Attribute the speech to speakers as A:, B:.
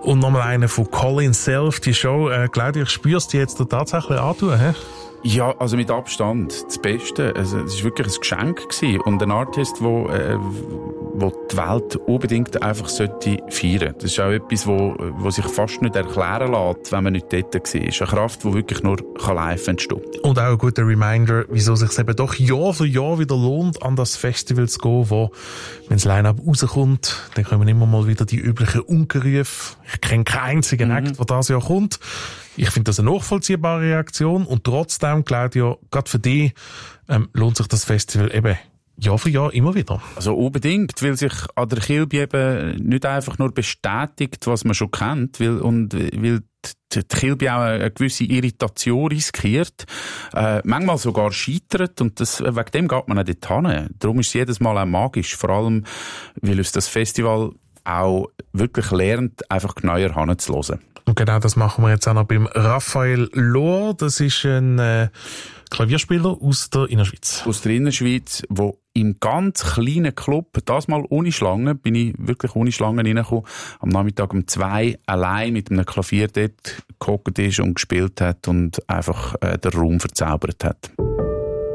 A: Und nochmal einer von Colin Self, die Show. Claudia, ich spürst du jetzt tatsächlich antun, hä?
B: Ja, also mit Abstand das Beste. Also, es war wirklich ein Geschenk gewesen. Und ein Artist, wo die Welt unbedingt einfach sollte feiern. Das ist auch etwas, wo sich fast nicht erklären lässt, wenn man nicht dort war. Eine Kraft, die wirklich nur live entstehen kann.
A: Und auch ein guter Reminder, wieso sich eben doch Jahr für Jahr wieder lohnt, an das Festival zu gehen, wo, wenn das Line-Up rauskommt, dann kommen immer mal wieder die üblichen Unkenrufe. Ich kenne keinen einzigen Act, der dieses Jahr kommt. Ich finde das eine nachvollziehbare Reaktion und trotzdem, Claudia, gerade für dich lohnt sich das Festival eben Jahr für Jahr immer wieder.
B: Also unbedingt, weil sich an der Kilby eben nicht einfach nur bestätigt, was man schon kennt, weil die Kilby auch eine gewisse Irritation riskiert, manchmal sogar scheitert und wegen dem geht man auch dort hin. Darum ist es jedes Mal auch magisch, vor allem, weil uns das Festival auch wirklich lernt, einfach genauer hinzuhören.
A: Und genau das machen wir jetzt auch noch beim Raphael Lohr. Das ist ein Klavierspieler aus der Innerschweiz.
B: Aus der Innerschweiz, der im ganz kleinen Club, das mal ohne Schlangen, bin ich wirklich ohne Schlangen reingekommen, am Nachmittag um 2 allein mit einem Klavier dort gehockt ist und gespielt hat und einfach den Raum verzaubert hat.